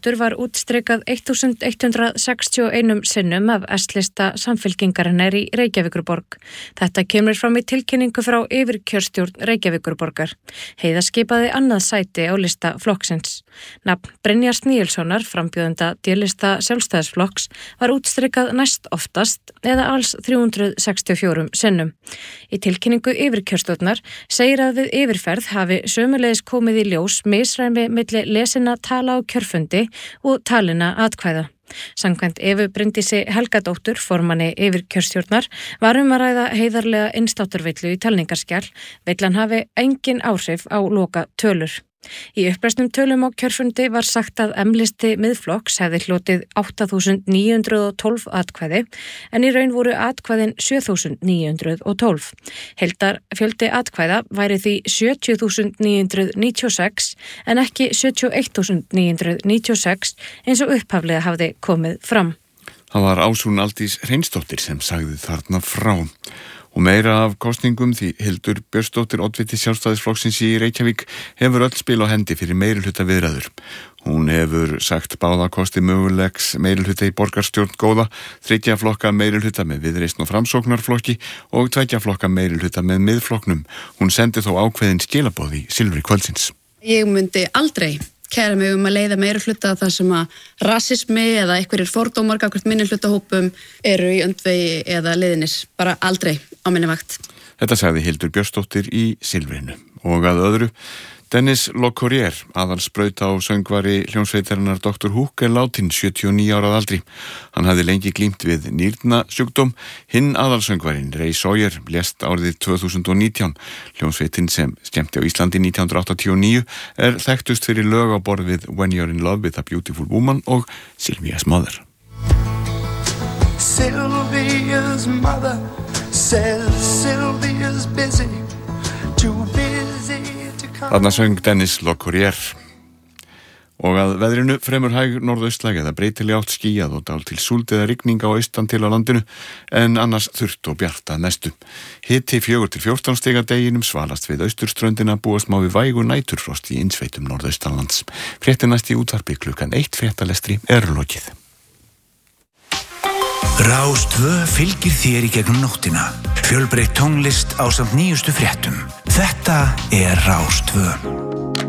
Helgadóttur var útstrikað 1161 sinnum af S-lista Samfylkingarinnar í Reykjavíkurborg. Þetta kemur fram í tilkynningu frá yfirkjörstjórn Reykjavíkurborgar. Heiða skipaði annað sæti á lista flokksins. Nafn Brynjars Níelssonar, frambjóðanda D-lista Sjálfstæðisflokks, var útstrikað næst oftast eða alls 364 sinnum. Í tilkynningu yfirkjörstjórnar segir að við yfirferð hafi sömuleiðis komið í ljós misræmi milli lesinna tala á kjörfundi og talinna atkvæða. Samkvæmt Evu Bryndísi Helgadóttur, formanni yfirkjörstjórnar, var að ræða heiðarlega innsláttarvillu í talningarskjal, villan hafi engin áhrif á loka tölur. Í upplesnum tölum á kjörfundi var sagt að M-listi Miðflokks hefði hlotið 8.912 atkvæði en í raun voru atkvæðin 7.912. Heildarfjöldi atkvæða væri því 70.996 en ekki 71.996 eins og upphaflega hafði komið fram. Það var Ásrún Aldís Hreinsdóttir sem sagði þarna frá. Og meira af kosningum því Hildur Björnsdóttir, oddviti Sjálfstæðisflokksins í Reykjavík, hefur öll spil á hendi fyrir meirihluta viðræður. Hún hefur sagt báða kosti mögulegs meirihluta í borgarstjórn góða, 3 flokka meirihluta með Viðreisn og Framsóknarflokki og 2 flokka meirihluta með Miðflokknum. Hún sendi þó ákveðin skilaboð í silfri kvöldsins. Ég myndi aldrei kæra mig að leiða meirihluta þar sem að rasismi eða einhverjir fordómar gagnvart minnihlutahópum eru í öndvegi eða leiðinis. Bara aldrei á minni vakt. Þetta sagði Hildur Björnsdóttir í silfrinu. Og að öðru, Dennis Locorrier, aðalsbraut á söngvari hljómsveitarinnar Dr. Hook, látin 79 ára að aldri. Hann hafði lengi glímt við nýrnasjúkdóm. Hinn aðalsöngvarinn, Ray Sawyer, lést árið 2019. Hljómsveitin sem skemmti á Íslandi 1989 er þekktust fyrir lög á borð við When You're in Love with a Beautiful Woman og Sylvia's Mother. Sylvia's mother says Sylvia's busy, too busy. Þarna söng Dennis Locorrier. Og að veðrinu fremur hæg norðaustlæg eða breytileg átt skýjað og dál til súld eða rigning á austan til á landinu en annars þurrt og bjart að mestu. Hiti 4-14 stig að deginum, svalast við austurströndina, búast má við vægu næturfrost í innsveitum norðaustanlands. Fréttir næst í útvarpi klukkan 1, fréttalestri er lokið. Rás 2 fylgir þér í gegnum nóttina. Fjölbreytt tónlist ásamt nýjustu fréttum. Þetta er Rás 2.